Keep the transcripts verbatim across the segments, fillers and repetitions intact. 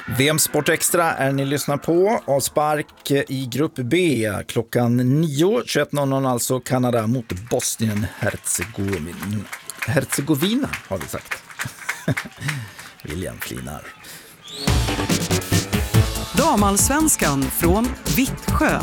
V M Sport Extra är ni lyssnar på. Avspark i grupp B klockan nio tjugoett noll noll, alltså Kanada mot Bosnien-Hercegovina. Hercegovina har vi sagt. William flinar. Damallsvenskan från Vittsjö.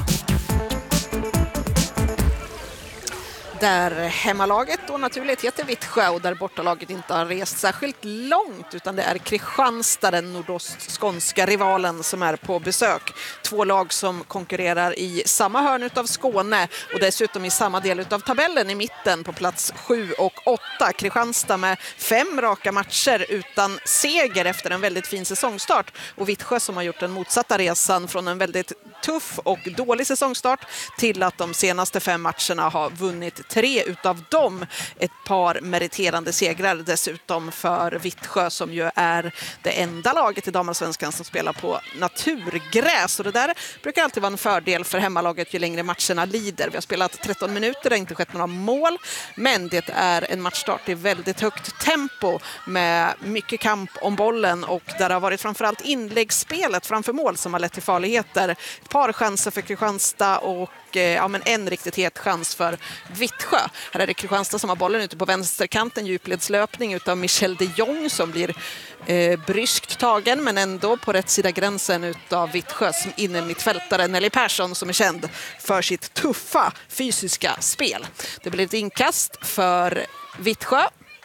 Där hemmalaget då naturligt heter Vittsjö och där bortalaget inte har rest särskilt långt, utan det är Kristianstad, den nordostskånska rivalen, som är på besök. Två lag som konkurrerar i samma hörn utav Skåne och dessutom i samma del utav tabellen i mitten på plats sju och åtta. Kristianstad med fem raka matcher utan seger efter en väldigt fin säsongstart, och Vittsjö som har gjort den motsatta resan från en väldigt tuff och dålig säsongstart till att de senaste fem matcherna har vunnit tre utav dem. Ett par meriterande segrar dessutom för Vittsjö, som ju är det enda laget i damallsvenskan som spelar på naturgräs. Och det där brukar alltid vara en fördel för hemmalaget ju längre matcherna lider. Vi har spelat tretton minuter, det har inte skett några mål, men det är en matchstart i väldigt högt tempo med mycket kamp om bollen, och där har varit framförallt inläggsspelet framför mål som har lett till farligheter. Ett par chanser för Kristianstad och ja, men en riktigt het chans för Vittsjö. Här är det Kristianstad som har bollen ute på vänsterkanten, djupledslöpning utav Michel de Jong som blir eh, bryskt tagen, men ändå på rätt sida gränsen utav Vittsjös inne mittfältare Nelly Persson, som är känd för sitt tuffa fysiska spel. Det blir ett inkast för Vittsjö,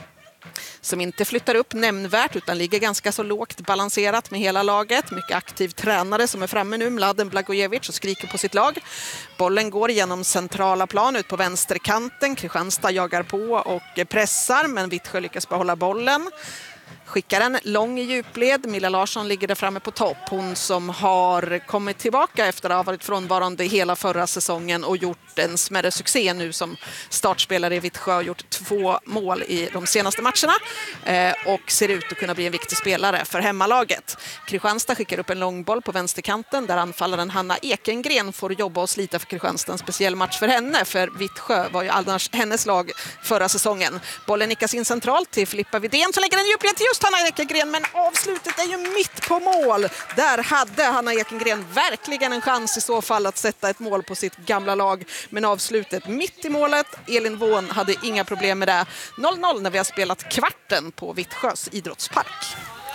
som inte flyttar upp nämnvärt utan ligger ganska så lågt balanserat med hela laget. Mycket aktiv tränare som är framme nu, Mladen Blagojevic, och skriker på sitt lag. Bollen går genom centrala plan ut på vänsterkanten. Kristianstad jagar på och pressar, men Vittsjö lyckas behålla bollen. Skickar en lång i djupled. Milla Larsson ligger där framme på topp. Hon som har kommit tillbaka efter att ha varit frånvarande hela förra säsongen och gjort en smärre succé nu som startspelare i Vittsjö, och gjort två mål i de senaste matcherna eh, och ser ut att kunna bli en viktig spelare för hemmalaget. Kristianstad skickar upp en lång boll på vänsterkanten där anfallaren Hanna Ekengren får jobba och slita för Kristianstad. En speciell match för henne, för Vittsjö var ju annars hennes lag förra säsongen. Bollen nickas in centralt till Filippa Widén som lägger en djupled till just Hanna Ekengren, men avslutet är ju mitt på mål. Där hade Hanna Ekengren verkligen en chans i så fall att sätta ett mål på sitt gamla lag, men avslutet mitt i målet. Elin Vån hade inga problem med det. noll noll när vi har spelat kvarten på Vittsjös idrottspark.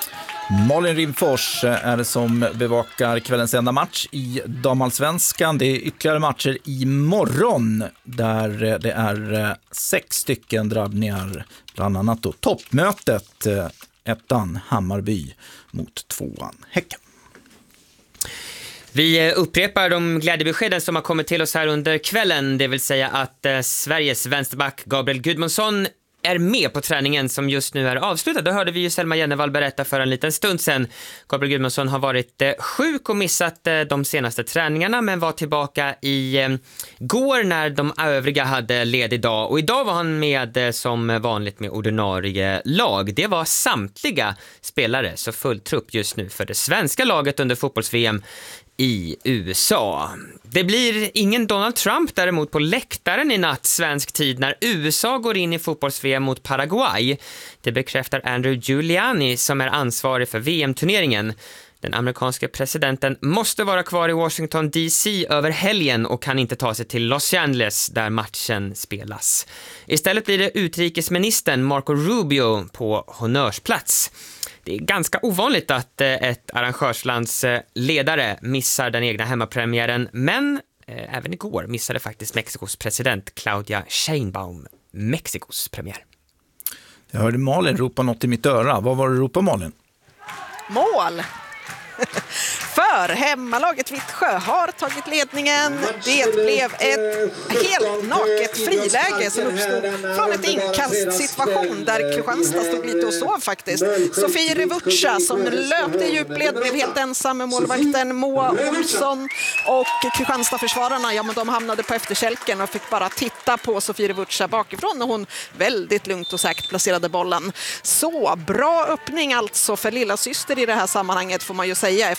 Malin Rimfors är det som bevakar kvällens enda match i damallsvenskan. Det är ytterligare matcher imorgon där det är sex stycken drabbningar, bland annat då toppmötet, ettan Hammarby mot tvåan Häcken. Vi upprepar de glädjebeskeden som har kommit till oss här under kvällen, det vill säga att eh, Sveriges vänsterback Gabriel Gudmundsson är med på träningen som just nu är avslutad. Då hörde vi ju Selma Jennevall berätta för en liten stund sedan. Gabriel Gudmundsson har varit eh, sjuk och missat eh, de senaste träningarna, men var tillbaka i eh, går när de övriga hade ledig dag. Och idag var han med eh, som vanligt med ordinarie lag. Det var samtliga spelare, så full trupp just nu för det svenska laget under fotbolls-V M i U S A. Det blir ingen Donald Trump däremot på läktaren i natt svensk tid när U S A går in i fotbolls-V M mot Paraguay. Det bekräftar Andrew Giuliani som är ansvarig för V M-turneringen. Den amerikanske presidenten måste vara kvar i Washington D C över helgen och kan inte ta sig till Los Angeles där matchen spelas. Istället blir det utrikesministern Marco Rubio på honnörsplats. Det är ganska ovanligt att ett arrangörslands ledare missar den egna hemmapremiären, men eh, även igår missade faktiskt Mexikos president Claudia Sheinbaum Mexikos premiär. Jag hörde Malin ropa något i mitt öra. Vad var det ropa, Malin? Mål! För hemmalaget Vittsjö har tagit ledningen. Det blev ett helt naket friläge som uppstod från ett inkastsituation där Kristianstad stod lite och sov faktiskt. Sofie Revuccia som löpte i djupled blev helt ensam med målvakten Moa Olsson, och Kristianstad-försvararna, ja men de hamnade på efterkälken och fick bara titta på Sofie Revuccia bakifrån när hon väldigt lugnt och säkert placerade bollen. Så bra öppning alltså för lilla syster i det här sammanhanget får man ju säga, eftersom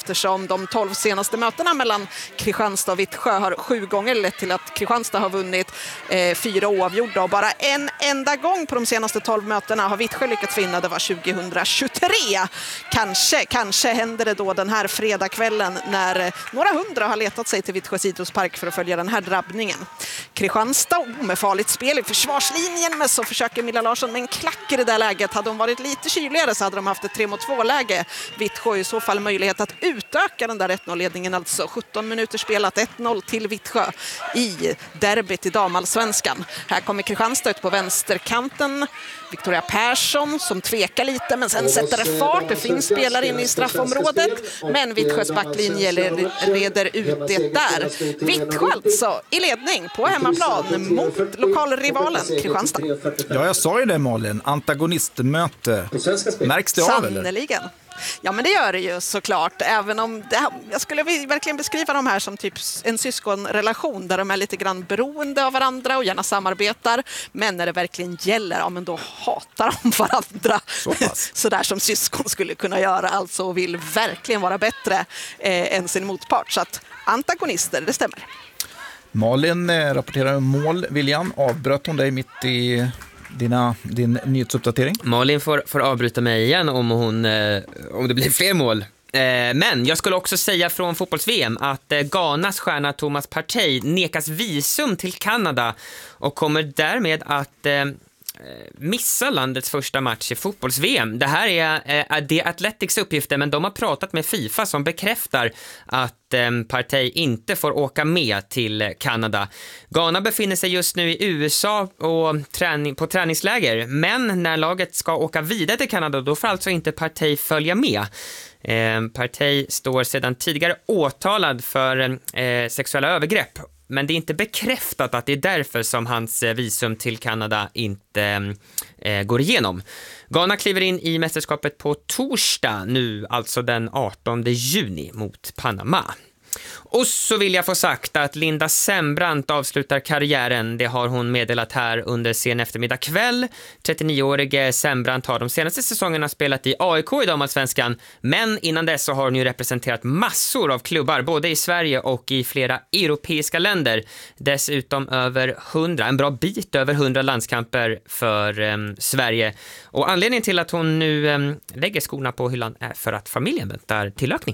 De tolv senaste mötena mellan Kristianstad och Vittsjö har sju gånger lett till att Kristianstad har vunnit eh, fyra oavgjorda, och bara en enda gång på de senaste tolv mötena har Vittsjö lyckats vinna. Det var tjugohundratjugotre. Kanske, kanske händer det då den här fredagskvällen när några hundra har letat sig till Vittsjös idrottspark för att följa den här drabbningen. Kristianstad med farligt spel i försvarslinjen, men så försöker Milla Larsson med en klack i det där läget. Hade de varit lite kyligare så hade de haft ett tre mot två-läge. Vittsjö i så fall möjlighet att utöka den där ett noll-ledningen, alltså sjutton minuter spelat, ett noll till Vittsjö i derbyt i damallsvenskan. Här kommer Kristianstad ut på vänsterkanten. Victoria Persson som tvekar lite, men sen sätter det fart. Det finns spelare inne i straffområdet, men Vittsjös backlinje reder ut det där. Vittsjö alltså i ledning på hemmaplan mot lokalrivalen Kristianstad. Ja, jag sa ju det, Malin. Antagonistmöte. Märks det av, eller? Sannoliken. Ja, men det gör det ju såklart, även om det, jag skulle verkligen beskriva de här som typ en syskonrelation där de är lite grann beroende av varandra och gärna samarbetar, men när det verkligen gäller, ja men då hatar de varandra. Så sådär som syskon skulle kunna göra, alltså, och vill verkligen vara bättre eh, än sin motpart, så att antagonister, det stämmer. Malin eh, rapporterar om mål. William, avbröt hon dig mitt i Dina, din nyhetsuppdatering? Malin får, får avbryta mig igen om, hon, eh, om det blir fler mål. Eh, men jag skulle också säga från fotbolls-V M att eh, Ghanas stjärna Thomas Partey nekas visum till Kanada och kommer därmed att eh, missa landets första match i fotbolls-V M. Det här är eh, det Athletics uppgifter, men de har pratat med FIFA som bekräftar att eh, Partey inte får åka med till Kanada. Ghana befinner sig just nu i U S A och träning, på träningsläger, men när laget ska åka vidare till Kanada då får alltså inte Partey följa med. Eh, Partey står sedan tidigare åtalad för eh, sexuella övergrepp, men det är inte bekräftat att det är därför som hans visum till Kanada inte eh, går igenom. Ghana kliver in i mästerskapet på torsdag nu, alltså den artonde juni mot Panama. Och så vill jag få sagt att Linda Sembrant avslutar karriären. Det har hon meddelat här under sen eftermiddag kväll. trettionioårige Sembrant har de senaste säsongerna spelat i A I K i damallsvenskan, men innan dess så har hon ju representerat massor av klubbar både i Sverige och i flera europeiska länder. Dessutom över hundra, en bra bit över hundra landskamper för eh, Sverige. Och anledningen till att hon nu eh, lägger skorna på hyllan är för att familjen väntar tillökning.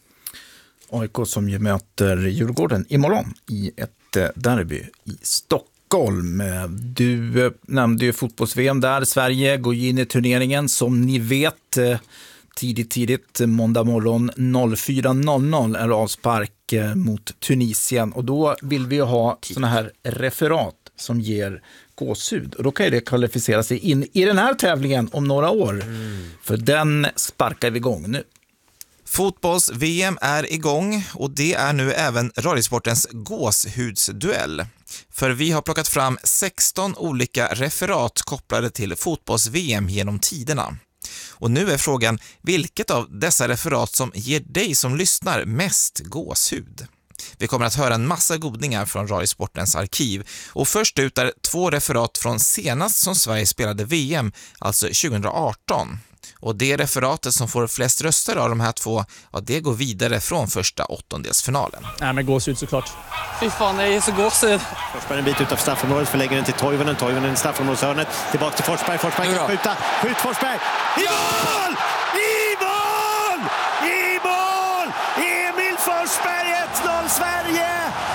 A I K som ju möter Djurgården imorgon i ett derby i Stockholm. Du nämnde ju fotbolls-V M där. Sverige går in i turneringen som ni vet tidigt, tidigt måndag morgon noll fyra noll noll är avspark mot Tunisien. Och då vill vi ha såna här referat som ger gåshud. Och då kan ju det kvalificera sig in i den här tävlingen om några år. Mm. För den sparkar vi igång nu. Fotbolls-V M är igång och det är nu även Radiosportens gåshudsduell. För vi har plockat fram sexton olika referat kopplade till fotbolls-V M genom tiderna. Och nu är frågan, vilket av dessa referat som ger dig som lyssnar mest gåshud? Vi kommer att höra en massa godningar från Radiosportens arkiv. Och först ut är två referat från senast som Sverige spelade V M, alltså tjugoarton. Och det referatet som får flest röster av de här två, ja, det går vidare från första åttondelsfinalen. Nej, men gåshud såklart. Fy fan, det är så gåshud. Forsberg en bit utanför straffområdet, förlägger den till Toivonen. Toivonen i straffområdeshörnet. Tillbaka till Forsberg. Forsberg kan skjuta. Skjut Forsberg! I mål! I mål! I mål! Emil Forsberg, ett noll Sverige!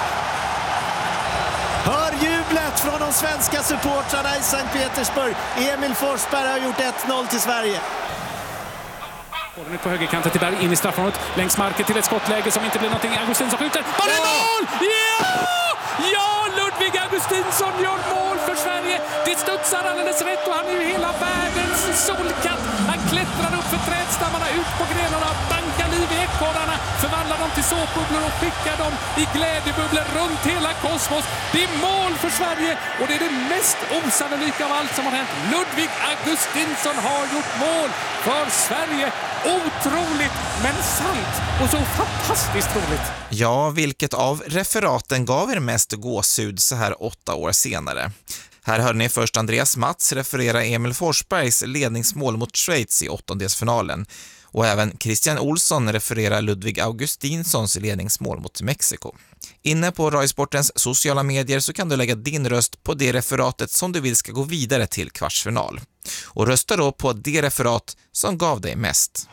Hör jublet från de svenska supportrarna i Sankt Petersburg. Emil Forsberg har gjort ett noll till Sverige. Bollen på högerkanten till Berg, in i straffområdet, längs marken till ett skottläge som inte blir någonting. Augustinsson skjuter, och det är mål! Ja! Ja, Ludvig Augustinsson gör mål för Sverige. Det studsar alldeles rätt och han är ju hela världens solkatt. Han klättrar upp för trädstammarna, ut på grenarna, bankar liv i ekorrarna, förvandlar dem till såpbubblor och skickar dem i glädjebubblor runt hela kosmos. Det är mål för Sverige och det är det mest osannolika av allt som har hänt. Ludvig Augustinsson har gjort mål för Sverige. Otroligt, men sant och så fantastiskt roligt. Ja, vilket av referaten gav er mest gåshud så här åtta år senare? Här hörde ni först Andreas Mats referera Emil Forsbergs ledningsmål mot Schweiz i åttondelsfinalen. Och även Christian Olsson refererar Ludvig Augustinssons ledningsmål mot Mexiko. Inne på Radiosportens sociala medier så kan du lägga din röst på det referatet som du vill ska gå vidare till kvartsfinal. Och rösta då på det referat som gav dig mest.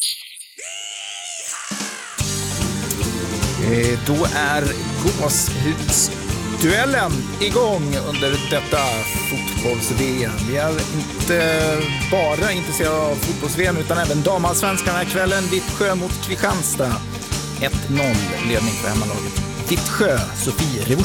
Då är gåshudsduellen igång under detta fotbolls-V M. Vi är inte bara intresserade av fotbolls-V M utan även damallsvenskan den här kvällen. Vittsjö mot Kristianstad. ett noll ledning för hemmalaget. Vittsjö, Sofie Revorsson.